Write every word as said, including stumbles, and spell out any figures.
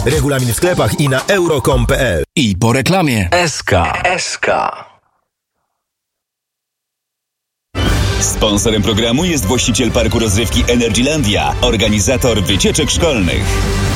Regulamin w sklepach i na euro kropka com kropka p l. I po reklamie. S K. S K. Sponsorem programu jest właściciel parku rozrywki Energylandia, organizator wycieczek szkolnych.